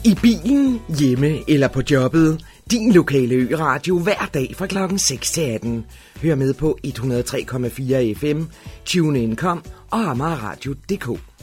I bilen, hjemme eller på jobbet. Din lokale øradio hver dag fra klokken 6 til 18. Hør med på 103,4 FM, TuneIn.com og amararadio.dk.